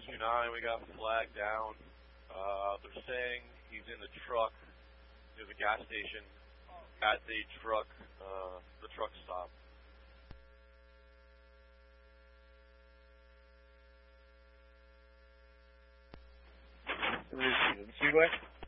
229, we got flagged down. They're saying he's in the truck near the gas station at the truck stop. The Seaway?